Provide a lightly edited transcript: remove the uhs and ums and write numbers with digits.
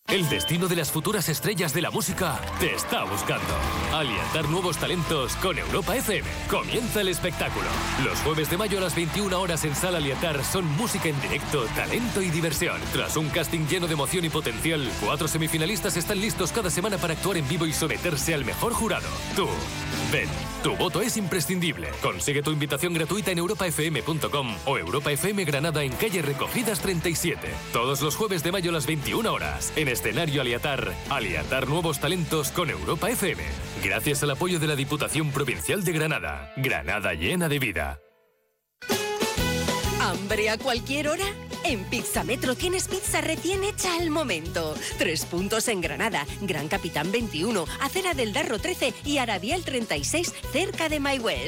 El destino de las futuras estrellas de la música te está buscando. Alientar nuevos talentos con Europa FM. Comienza el espectáculo. Los jueves de mayo a las 21 horas en Sala Alientar son música en directo, talento y diversión. Tras un casting lleno de emoción y potencial, 4 semifinalistas están listos cada semana para actuar en vivo y someterse al mejor jurado. Tú, ven. Tu voto es imprescindible. Consigue tu invitación gratuita en europafm.com o Europa FM Granada en calle Recogidas 37. Todos los jueves de mayo a las 21 horas. En escenario Aliatar. Aliatar nuevos talentos con Europa FM. Gracias al apoyo de la Diputación Provincial de Granada. Granada llena de vida. ¿Hambre a cualquier hora? En Pizza Metro tienes pizza recién hecha al momento. 3 puntos en Granada, Gran Capitán 21, Acera del Darro 13 y Arabial 36, cerca de Mayhuel.